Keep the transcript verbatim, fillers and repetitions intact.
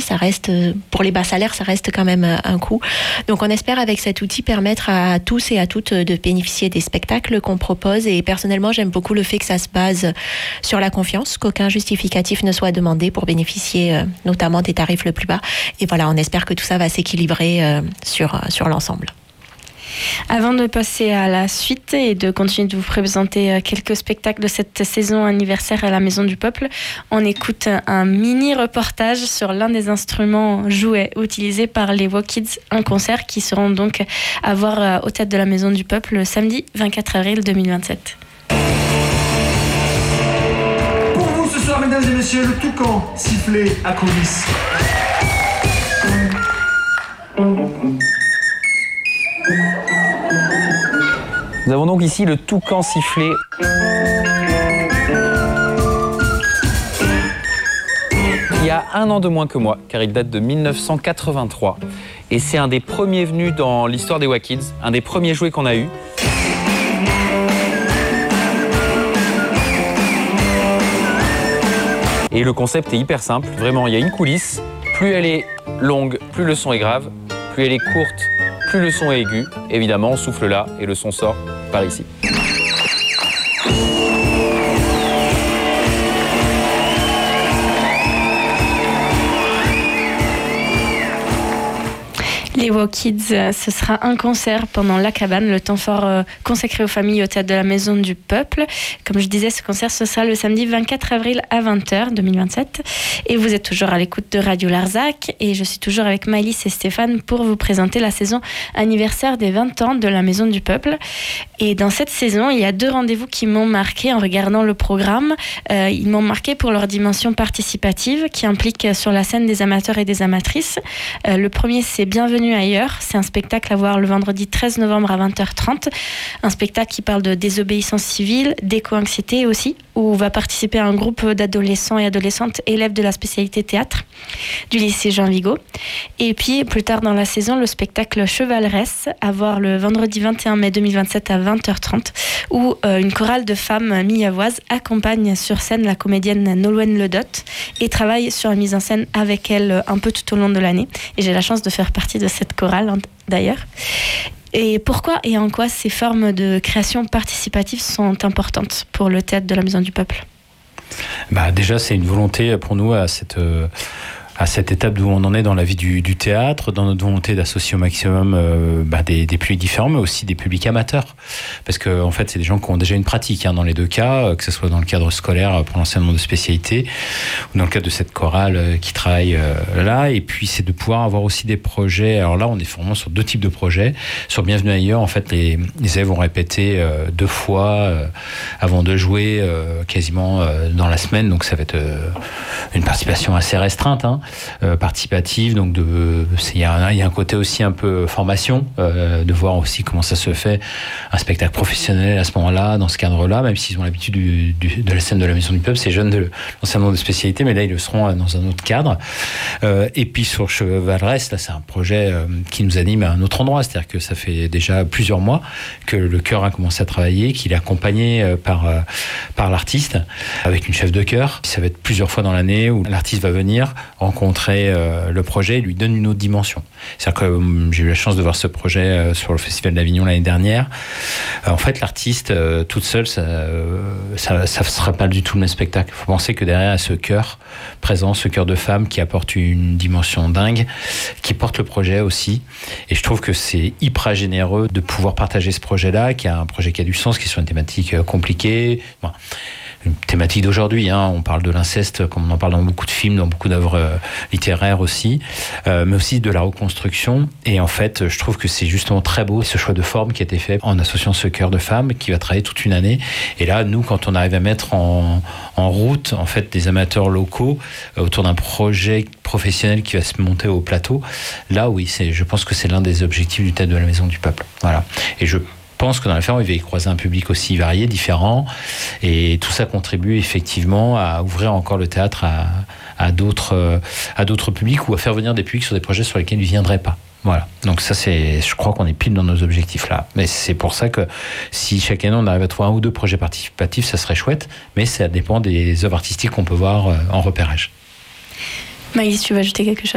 ça reste, pour les bas salaires, ça reste quand même un coût. Donc on espère avec cet outil permettre à tous et à toutes de bénéficier des spectacles qu'on propose. Et personnellement, j'aime beaucoup le fait que ça se base sur la confiance, qu'aucun justificatif ne soit demandé pour bénéficier euh, notamment des tarifs le plus bas. Et voilà, on espère que tout ça va s'équilibrer euh, sur, sur l'ensemble. Avant de passer à la suite et de continuer de vous présenter quelques spectacles de cette saison anniversaire à la Maison du Peuple, on écoute un mini-reportage sur l'un des instruments jouets utilisés par les Wow Kids, un concert qui seront donc à voir au Théâtre de la Maison du Peuple le samedi vingt-quatre avril deux mille vingt-sept. Pour vous ce soir, mesdames et messieurs, le toucan sifflé à coulisses. Nous avons donc ici le toucan sifflé. Qui a un an de moins que moi, car il date de mille neuf cent quatre-vingt-trois. Et c'est un des premiers venus dans l'histoire des Wow Kids, un des premiers jouets qu'on a eu. Et le concept est hyper simple, vraiment, il y a une coulisse. Plus elle est longue, plus le son est grave. Plus elle est courte, plus le son est aigu. Évidemment, on souffle là et le son sort par ici. Les Wow Kids, ce sera un concert pendant La Cabane, le temps fort euh, consacré aux familles au Théâtre de la Maison du Peuple. Comme je disais, ce concert, ce sera le samedi vingt-quatre avril à vingt heures deux mille vingt-sept. Et vous êtes toujours à l'écoute de Radio Larzac. Et je suis toujours avec Maëlys et Stéphane pour vous présenter la saison anniversaire des vingt ans de la Maison du Peuple. Et dans cette saison, il y a deux rendez-vous qui m'ont marqué en regardant le programme. Euh, ils m'ont marqué pour leur dimension participative qui implique sur la scène des amateurs et des amatrices. Euh, le premier, c'est Bienvenue ailleurs. C'est un spectacle à voir le vendredi treize novembre à vingt heures trente. Un spectacle qui parle de désobéissance civile, d'éco-anxiété aussi, où va participer un groupe d'adolescents et adolescentes élèves de la spécialité théâtre du lycée Jean Vigo. Et puis, plus tard dans la saison, le spectacle Chevaleresse, à voir le vendredi vingt et un mai deux mille vingt-sept à vingt heures trente, où euh, une chorale de femmes millavoises accompagne sur scène la comédienne Nolwenn Ledot et travaille sur la mise en scène avec elle un peu tout au long de l'année. Et j'ai la chance de faire partie de cette chorale, d'ailleurs. Et pourquoi et en quoi ces formes de création participative sont importantes pour le Théâtre de la Maison du Peuple ? Bah déjà, c'est une volonté pour nous à cette... Euh à cette étape d'où on en est dans la vie du, du théâtre, dans notre volonté d'associer au maximum euh, bah, des, des publics différents, mais aussi des publics amateurs. Parce que en fait, c'est des gens qui ont déjà une pratique hein, dans les deux cas, que ce soit dans le cadre scolaire pour l'enseignement de spécialité, ou dans le cadre de cette chorale euh, qui travaille euh, là. Et puis, c'est de pouvoir avoir aussi des projets. Alors là, on est vraiment sur deux types de projets. Sur Bienvenue ailleurs, en fait, les, les élèves vont répéter euh, deux fois euh, avant de jouer euh, quasiment euh, dans la semaine. Donc, ça va être euh, une participation assez restreinte. Hein. Euh, participative, donc de, il y, y a un côté aussi un peu formation, euh, de voir aussi comment ça se fait, un spectacle professionnel à ce moment-là, dans ce cadre-là, même s'ils ont l'habitude du, du, de la scène de la Maison du Peuple, c'est jeunes de l'enseignement de spécialité, mais là ils le seront dans un autre cadre. Euh, et puis sur Chevaleresse, là c'est un projet euh, qui nous anime à un autre endroit, c'est-à-dire que ça fait déjà plusieurs mois que le chœur a commencé à travailler, qu'il est accompagné euh, par, euh, par l'artiste, avec une chef de chœur. Ça va être plusieurs fois dans l'année où l'artiste va venir rencontrer euh, le projet et lui donne une autre dimension. C'est-à-dire que euh, j'ai eu la chance de voir ce projet euh, sur le Festival d'Avignon l'année dernière. Euh, en fait, l'artiste, euh, toute seule, ça ne euh, sera pas du tout le même spectacle. Il faut penser que derrière, il y a ce chœur présent, ce chœur de femmes qui apporte une dimension dingue, qui porte le projet aussi. Et je trouve que c'est hyper généreux de pouvoir partager ce projet-là, qui a un projet qui a du sens, qui est sur une thématique euh, compliquée. Bon. Une thématique d'aujourd'hui, hein. On parle de l'inceste comme on en parle dans beaucoup de films, dans beaucoup d'œuvres euh, littéraires aussi, euh, mais aussi de la reconstruction. Et en fait, je trouve que c'est justement très beau ce choix de forme qui a été fait en associant ce chœur de femmes qui va travailler toute une année. Et là, nous, quand on arrive à mettre en, en route en fait des amateurs locaux euh, autour d'un projet professionnel qui va se monter au plateau, là, oui, c'est, je pense que c'est l'un des objectifs du Théâtre de la Maison du Peuple. Voilà. Et je Je pense que dans la ferme, il va y croiser un public aussi varié, différent, et tout ça contribue effectivement à ouvrir encore le théâtre à, à, d'autres, à d'autres publics ou à faire venir des publics sur des projets sur lesquels ils ne viendraient pas. Voilà. Donc ça, c'est, je crois qu'on est pile dans nos objectifs là. Mais c'est pour ça que si chaque année on arrive à trouver un ou deux projets participatifs, ça serait chouette, mais ça dépend des œuvres artistiques qu'on peut voir en repérage. Maëlys, tu veux ajouter quelque chose ?